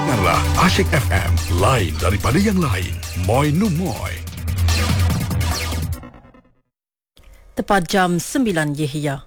Dengarlah Asyik FM, lain daripada yang lain. Moi nu moi. Tepat jam 9 Yahya.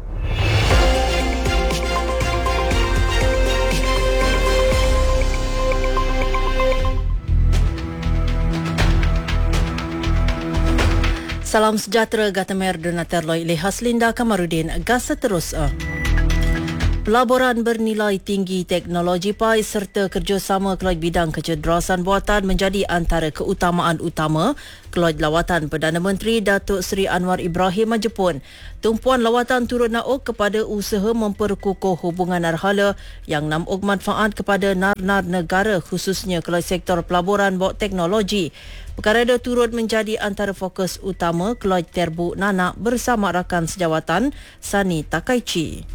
Salam sejahtera Gatamer Donater Loy Lehas Linda Kamarudin Gasa terus. Pelaburan bernilai tinggi teknologi PAI serta kerjasama Keluarga Bidang Kecederaan Buatan menjadi antara keutamaan utama Keluarga Lawatan Perdana Menteri Datuk Seri Anwar Ibrahim Jepun. Tumpuan lawatan turut nauk kepada usaha memperkukuh hubungan narhala yang nauk manfaat kepada nar-nar negara khususnya keluarga sektor pelaburan bawah teknologi. Perkara itu turut menjadi antara fokus utama Keluarga Terbu Nanak bersama rakan sejawatan Sani Takaichi.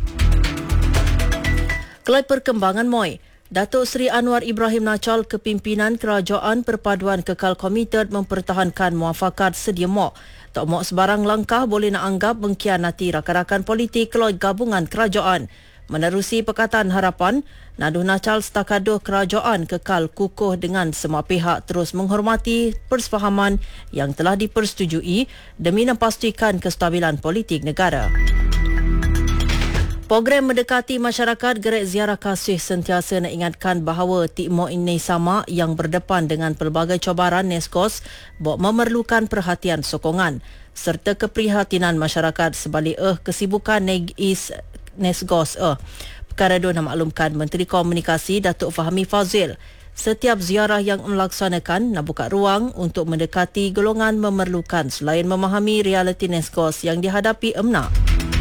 Kelai perkembangan MOI, Datuk Seri Anwar Ibrahim Nacal kepimpinan Kerajaan Perpaduan kekal komited mempertahankan muafakat sedia MOK. Tak MOK sebarang langkah boleh nak anggap mengkhianati rakan-rakan politik keluarga gabungan kerajaan. Menerusi Pakatan Harapan, Naduh Nacal stakaduh kerajaan kekal kukuh dengan semua pihak terus menghormati persefahaman yang telah dipersetujui demi memastikan kestabilan politik negara. Program mendekati masyarakat gerak ziarah kasih sentiasa nak ingatkan bahawa Timur ini sama yang berdepan dengan pelbagai cabaran Nesgos memerlukan perhatian sokongan serta keprihatinan masyarakat sebalik kesibukan Nesgos. Perkara itu nak maklumkan Menteri Komunikasi Datuk Fahmi Fazil. Setiap ziarah yang melaksanakan nak buka ruang untuk mendekati golongan memerlukan selain memahami realiti Nesgos yang dihadapi emna.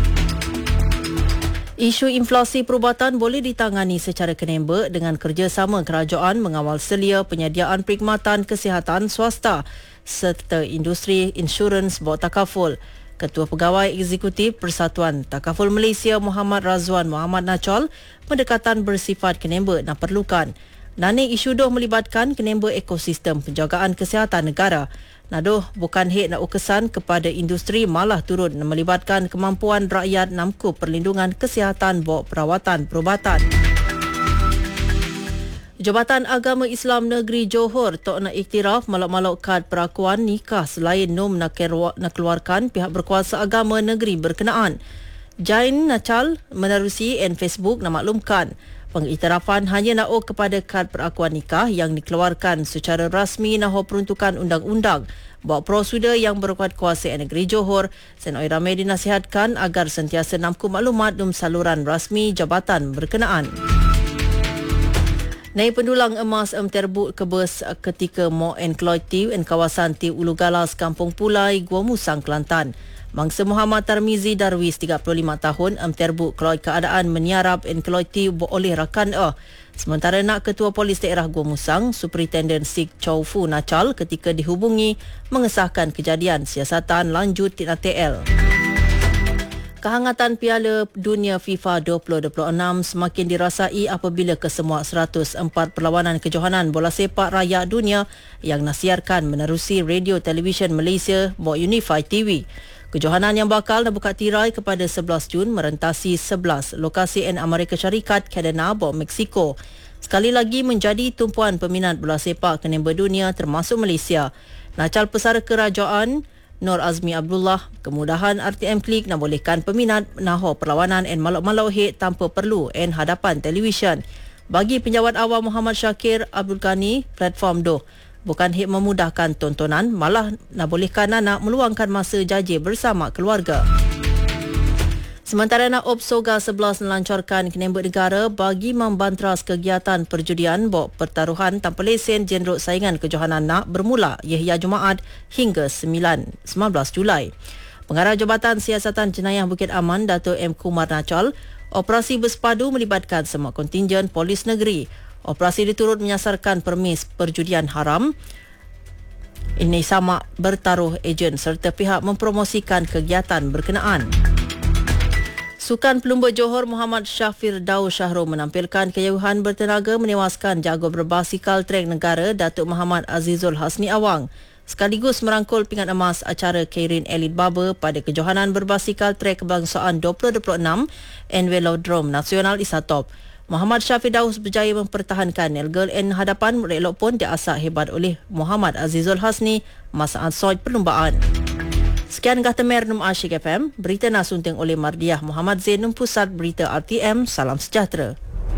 Isu inflasi perubatan boleh ditangani secara kenemba dengan kerjasama kerajaan mengawal selia penyediaan perkhidmatan kesihatan swasta serta industri insurans bawah takaful. Ketua Pegawai Eksekutif Persatuan Takaful Malaysia Muhammad Razwan Muhammad Nacal, pendekatan bersifat kenemba nak perlukan. Nani isu doh melibatkan kenemba ekosistem penjagaan kesihatan negara. Nadoh bukan hek nak ukesan kepada industri malah turut melibatkan kemampuan rakyat namku perlindungan kesihatan bawa perawatan perubatan. Jabatan Agama Islam Negeri Johor tak nak iktiraf malak-malak kad perakuan nikah selain nom nak keluarkan pihak berkuasa agama negeri berkenaan. Jain Nacal menerusi Facebook nak maklumkan pengiktirafan hanya nauk kepada kad perakuan nikah yang dikeluarkan secara rasmi naho peruntukan undang-undang. Bawa prosedur yang berkuat kuasa negeri Johor, Sen Oi Ramai dinasihatkan agar sentiasa namku maklumat dalam saluran rasmi jabatan berkenaan. Naik pendulang emas terbuk kebes ketika Mo and Kolektif dan kawasan Ti Ulu Galas, Kampung Pulai, Gua Musang, Kelantan. Mangsa Muhammad Tarmizi Darwis 35 tahun terbuk keluar keadaan meniarap kolektif oleh rakan Sementara nak Ketua Polis Daerah Gua Musang, Superintendent Sik Chow Fu Nacal ketika dihubungi mengesahkan kejadian siasatan lanjut TNTL. Kehangatan Piala Dunia FIFA 2026 semakin dirasai apabila kesemua 104 perlawanan kejohanan bola sepak raya dunia yang nasiarkan menerusi radio televisyen Malaysia Unify TV. Kejohanan yang bakal dibuka tirai kepada 11 Jun merentasi 11 lokasi Amerika Syarikat, Canada, Mexico. Sekali lagi menjadi tumpuan peminat bola sepak kenemba dunia termasuk Malaysia. Nacal Pesara Kerajaan Nur Azmi Abdullah, kemudahan RTM Klik nak bolehkan peminat naho perlawanan malak-malak hek tanpa perlu hadapan televisyen. Bagi penjawat awam Muhammad Syakir Abdul Ghani, platform doh bukan hek memudahkan tontonan, malah nak bolehkan anak meluangkan masa jaji bersama keluarga. Sementara nak Soga 11 melancarkan kenemba negara bagi membantras kegiatan perjudian pertaruhan tanpa lesen Jenderok Saingan Kejohanan nak bermula Yahya Jumaat hingga 19 Julai. Pengarah Jabatan Siasatan Jenayah Bukit Aman Dato' M. Kumar Nacal, operasi bersepadu melibatkan semua kontingen polis negeri. Operasi diturut menyasarkan permis perjudian haram. Ini sama bertaruh ejen serta pihak mempromosikan kegiatan berkenaan. Sukan pelumba Johor Muhammad Syafir Daud Syahrul menampilkan kejauhan bertenaga menewaskan jago berbasikal trek negara Datuk Muhammad Azizul Hasni Awang. Sekaligus merangkul pingat emas acara Kairin Elite Barber pada kejohanan berbasikal trek kebangsaan 2026 Velodrome Nasional Isatop. Muhammad Syafidaus berjaya mempertahankan Nelgal N hadapan elok pun diasak hebat oleh Muhammad Azizul Hasni masa ansoi perlumbaan. Sekian Gah Temer Num Asyik FM, berita nasunting oleh Mardiah Muhammad Zain Num Pusat Berita RTM, salam sejahtera.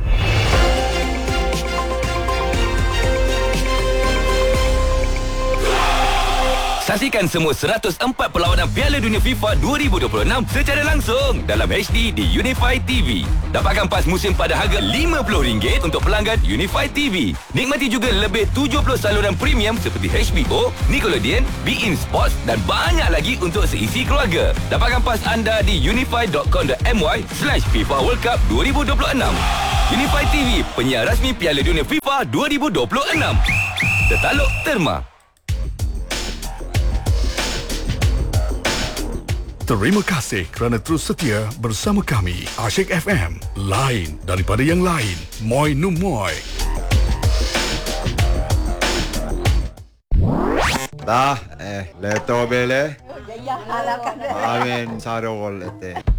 Saksikan semua 104 perlawanan Piala Dunia FIFA 2026 secara langsung dalam HD di Unify TV. Dapatkan pas musim pada harga RM50 untuk pelanggan Unify TV. Nikmati juga lebih 70 saluran premium seperti HBO, Nickelodeon, beIN Sports dan banyak lagi untuk seisi keluarga. Dapatkan pas anda di unify.com.my/FIFA World Cup 2026. Unify TV, penyiar rasmi Piala Dunia FIFA 2026. Tertaluk Terma. Terima kasih kerana terus setia bersama kami. Asyik FM, lain daripada yang lain. Moi nu moi. leto bele. Amin sarol ete.